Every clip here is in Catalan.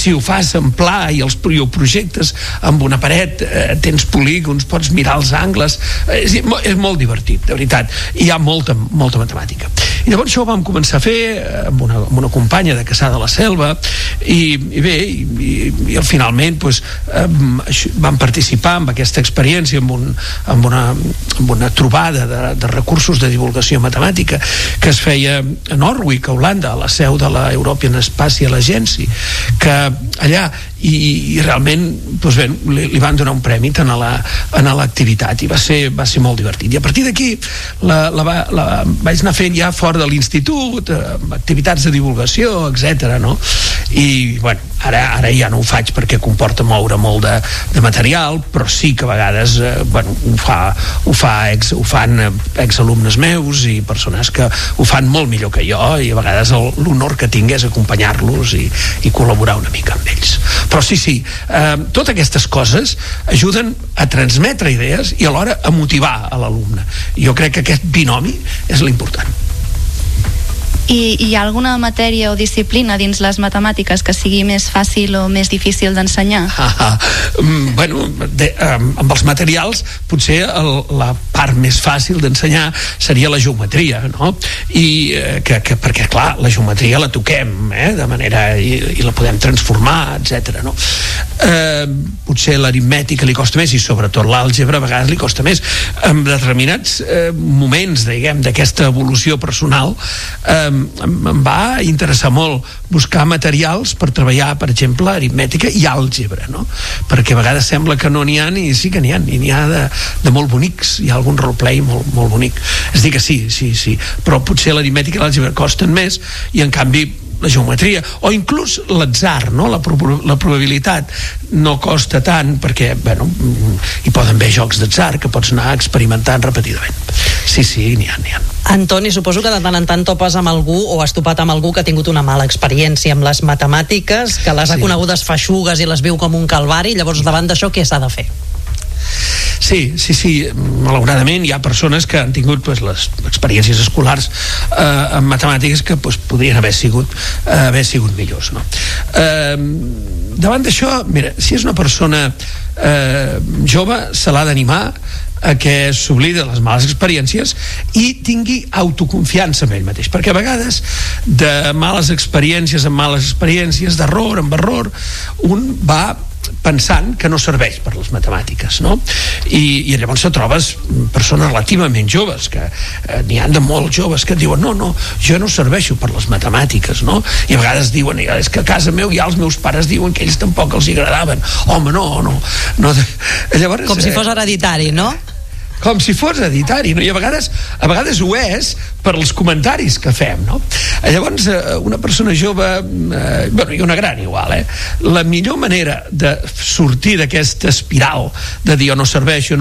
si ho fas en pla i ho projectes amb una paret, tens polígons, pots mirar els angles, és molt divertit, de veritat, i hi ha molta matemàtica. I llavors això ho vam començar a fer amb una companya de Cassà de la Selva, i bé, i finalment vam participar en aquesta experiència amb una trobada de recursos de divulgació matemàtica que es feia a Norwich, a Holanda, a la seu de la European Spatial Agency, que allà i realment li van donar un premi tant a l'activitat, i va ser molt divertit. I a partir d'aquí vaig anar fent ja fora de l'institut, activitats de divulgació, etc. No? I bueno, ara ja no ho faig perquè comporta moure molt de material, però sí que a vegades ho fan exalumnes meus i persones que ho fan molt millor que jo, i a vegades l'honor que tinc és acompanyar-los i col·laborar una mica amb ells. Però sí, totes aquestes coses ajuden a transmetre idees i alhora a motivar a l'alumne. Jo crec que aquest binomi és l'important. I hi ha alguna matèria o disciplina dins les matemàtiques que sigui més fàcil o més difícil d'ensenyar? Amb els materials potser la part més fàcil d'ensenyar seria la geometria, no? Perquè clar, la geometria la toquem de manera, i la podem transformar, etc. No? Potser l'aritmètica li costa més, i sobretot l'àlgebra a vegades li costa més. En determinats moments, diguem, d'aquesta evolució personal, em va interessar molt buscar materials per treballar, per exemple, aritmètica i àlgebra, no? Perquè a vegades sembla que no n'hi ha, i sí que n'hi ha, i n'hi ha de molt bonics. Hi ha algun roleplay molt bonic. És dir que sí, però potser l'aritmètica i l'àlgebra costen més, i en canvi la geometria, o inclús l'atzar, no? La probabilitat no costa tant, perquè hi poden haver jocs d'atzar que pots anar experimentant repetidament. Sí, n'hi ha. Antoni, suposo que de tant en tant topes amb algú o has topat amb algú que ha tingut una mala experiència amb les matemàtiques, que les ha conegudes feixugues i les viu com un calvari. Llavors, davant d'això, què s'ha de fer? Sí, malauradament hi ha persones que han tingut les experiències escolars en matemàtiques que podrien haver sigut millors, no? Davant d'això, mira, si és una persona jove, se l'ha d'animar a que s'oblidi de les males experiències i tingui autoconfiança en ell mateix, perquè a vegades de males experiències en males experiències, d'error en error, un va pensant que no serveix per les matemàtiques, no? I llavors te trobes persones relativament joves, que n'hi ha de molt joves que et diuen no, jo no serveixo per les matemàtiques, no? I a vegades diuen, és que a casa meu ja els meus pares diuen que ells tampoc els agradaven. Home, no. Llavors, com si fos hereditari, no? Com si fos hereditari, no? I a vegades ho és per als comentaris que fem, no? Llavors, una persona jove, i una gran igual, la millor manera de sortir d'aquesta espiral de dir jo no serveixo,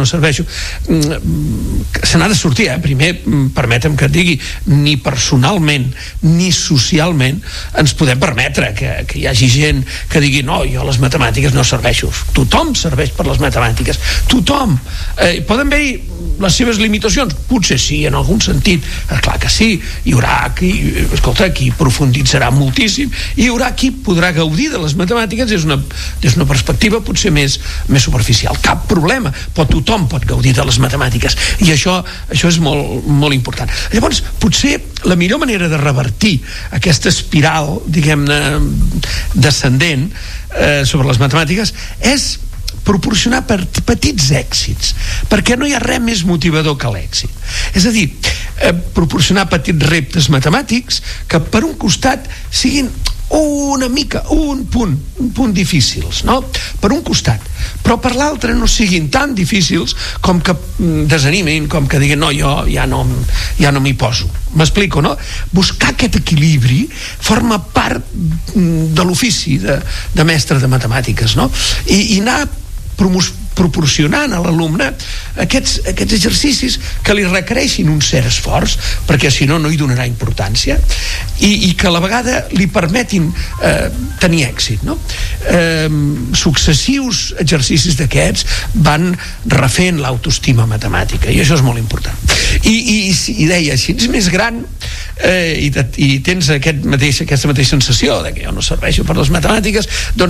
se n'ha de sortir, primer, permetem que et digui, ni personalment ni socialment ens podem permetre que hi hagi gent que digui no, jo les matemàtiques no serveixo. Tothom serveix per les matemàtiques, tothom. Poden haver-hi les seves limitacions? Potser sí, en algun sentit. Clar que sí, hi haurà qui profunditzarà moltíssim, i hi haurà qui podrà gaudir de les matemàtiques des d'una perspectiva potser més superficial. Cap problema, però tothom pot gaudir de les matemàtiques, i això és molt, molt important. Llavors, potser la millor manera de revertir aquesta espiral, diguem-ne, descendent sobre les matemàtiques és proporcionar petits èxits, perquè no hi ha res més motivador que l'èxit. És a dir, proporcionar petits reptes matemàtics que per un costat siguin un punt difícils, no? Per un costat, però per l'altre no siguin tan difícils com que desanimin, com que diguin no, jo ja no m'hi poso. M'explico, no? Buscar aquest equilibri forma part de l'ofici de mestre de matemàtiques, no? I anar proporcionant a l'alumne aquests exercicis que li requereixin un cert esforç, perquè si no hi donarà importància, i que a la vegada li permetin tenir èxit, no? Successius exercicis d'aquests van refent l'autoestima matemàtica, i això és molt important. I deia, si ets més gran i tens aquesta mateixa sensació de que jo no serveixo per les matemàtiques, doncs